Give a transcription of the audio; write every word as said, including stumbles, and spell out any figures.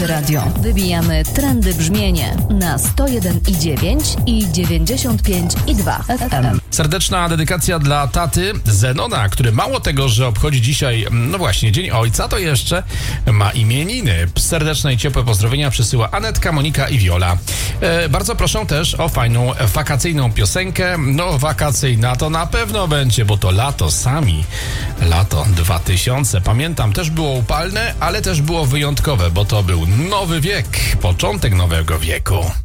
Halo Radio. Wybijamy trendy brzmienie na sto jeden i dziewięć i dziewięćdziesiąt pięć i dwa F M. Serdeczna dedykacja dla taty Zenona, który mało tego, że obchodzi dzisiaj, no właśnie, Dzień Ojca, to jeszcze ma imieniny. Serdeczne i ciepłe pozdrowienia przysyła Anetka, Monika i Wiola. E, bardzo proszę też o fajną wakacyjną piosenkę. No wakacyjna to na pewno będzie, bo to lato sami. Lato dwa tysiące. Pamiętam, też było upalne, ale też było wyjątkowe, bo to był nowy wiek, początek nowego wieku.